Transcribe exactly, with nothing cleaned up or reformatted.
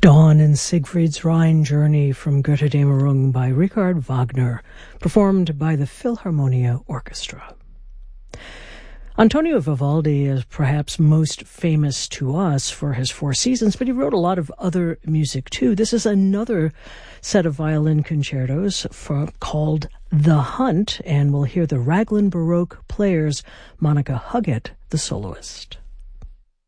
Dawn in Siegfried's Rhine Journey from Götterdämmerung by Richard Wagner, performed by the Philharmonia Orchestra. Antonio Vivaldi is perhaps most famous to us for his Four Seasons, but he wrote a lot of other music too. This is another set of violin concertos for, called The Hunt, and we'll hear the Raglan Baroque players, Monica Huggett, the soloist.